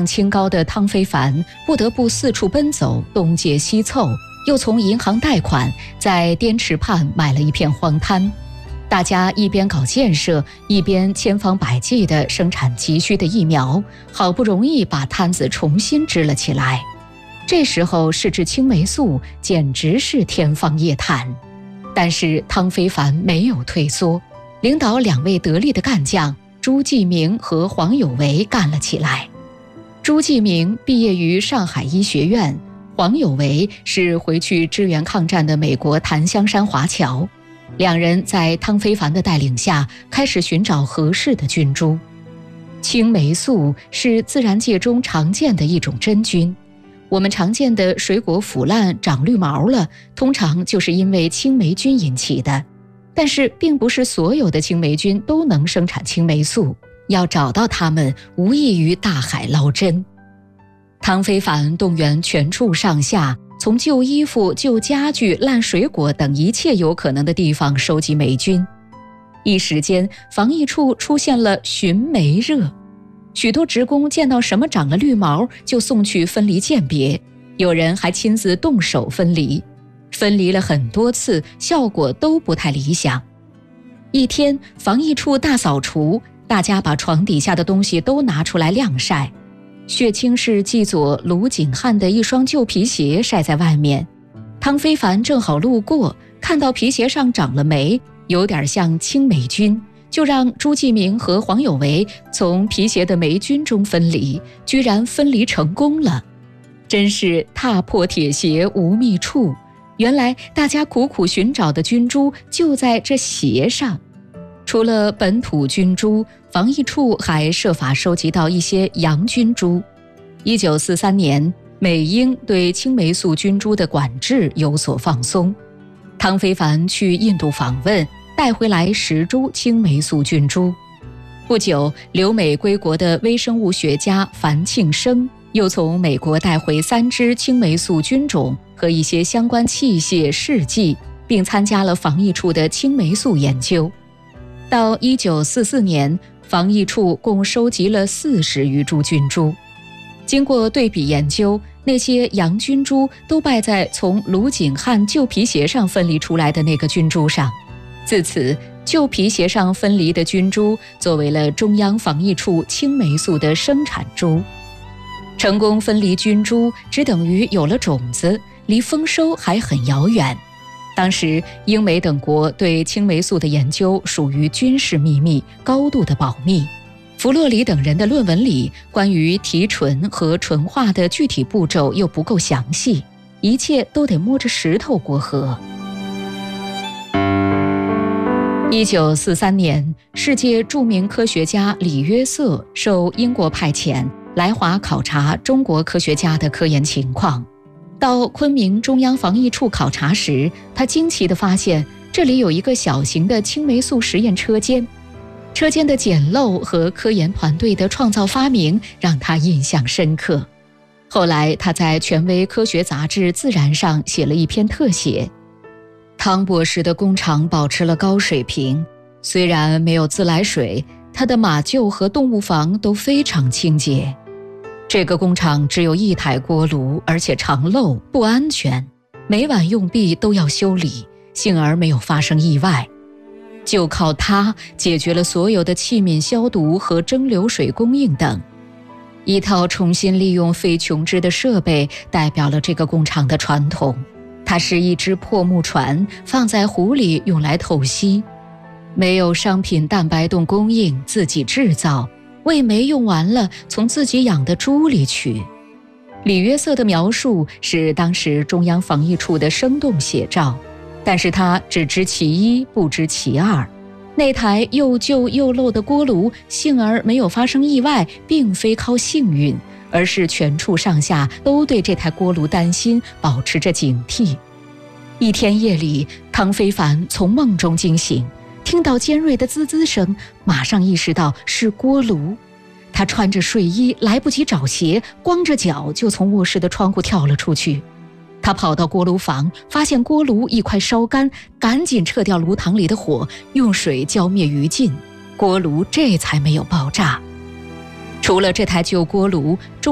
上清高的汤非凡不得不四处奔走，东借西凑，又从银行贷款，在滇池畔买了一片荒滩。大家一边搞建设，一边千方百计地生产急需的疫苗，好不容易把摊子重新支了起来。这时候试制青霉素简直是天方夜谭。但是汤非凡没有退缩，领导2位得力的干将朱继明和黄有为干了起来。朱继明毕业于上海医学院，黄有为是回去支援抗战的美国檀香山华侨。2人在汤非凡的带领下开始寻找合适的菌株。青霉素是自然界中常见的一种真菌。我们常见的水果腐烂长绿毛了，通常就是因为青霉菌引起的。但是并不是所有的青霉菌都能生产青霉素，要找到它们无异于大海捞针。汤非凡动员全处上下，从旧衣服、旧家具、烂水果等一切有可能的地方收集霉菌。一时间，防疫处出现了寻霉热。许多职工见到什么长了绿毛，就送去分离鉴别，有人还亲自动手分离。分离了很多次，效果都不太理想。一天，防疫处大扫除，大家把床底下的东西都拿出来晾晒。血清市记佐卢景汉的一双旧皮鞋晒在外面，汤非凡正好路过，看到皮鞋上长了霉，有点像青霉菌，就让朱继明和黄有为从皮鞋的霉菌中分离，居然分离成功了。真是踏破铁鞋无觅处，原来大家苦苦寻找的菌株就在这鞋上。除了本土菌株，防疫处还设法收集到一些洋菌株。1943年，美英对青霉素菌株的管制有所放松。汤非凡去印度访问，带回来10株青霉素菌株。不久，留美归国的微生物学家樊庆生又从美国带回3支青霉素菌种和一些相关器械试剂，并参加了防疫处的青霉素研究。到1944年，防疫处共收集了40余株菌株。经过对比研究，那些洋菌株都败在从卢景汉旧皮鞋上分离出来的那个菌株上。自此，旧皮鞋上分离的菌株作为了中央防疫处青霉素的生产株。成功分离菌株只等于有了种子，离丰收还很遥远。当时英美等国对青霉素的研究属于军事秘密，高度的保密。弗洛里等人的论文里关于提纯和纯化的具体步骤又不够详细，一切都得摸着石头过河。1943年，世界著名科学家李约瑟受英国派遣来华考察中国科学家的科研情况。到昆明中央防疫处考察时，他惊奇地发现这里有一个小型的青霉素实验车间。车间的简陋和科研团队的创造发明让他印象深刻。后来他在权威科学杂志《自然》上写了一篇特写。汤博士的工厂保持了高水平，虽然没有自来水，他的马厩和动物房都非常清洁。这个工厂只有1台锅炉，而且常漏，不安全，每晚用毕都要修理，幸而没有发生意外。就靠它解决了所有的器皿消毒和蒸馏水供应等。一套重新利用废琼脂的设备代表了这个工厂的传统。它是一只破木船，放在湖里用来透析。没有商品蛋白冻供应，自己制造，喂煤用完了，从自己养的猪里取。李约瑟的描述是当时中央防疫处的生动写照，但是他只知其一，不知其二。那台又旧又漏的锅炉幸而没有发生意外，并非靠幸运，而是全处上下都对这台锅炉担心，保持着警惕。一天夜里，汤非凡从梦中惊醒，听到尖锐的滋滋声，马上意识到是锅炉。他穿着睡衣，来不及找鞋，光着脚就从卧室的窗户跳了出去。他跑到锅炉房，发现锅炉一块烧干，赶紧撤掉炉膛里的火，用水浇灭余烬，锅炉这才没有爆炸。除了这台旧锅炉，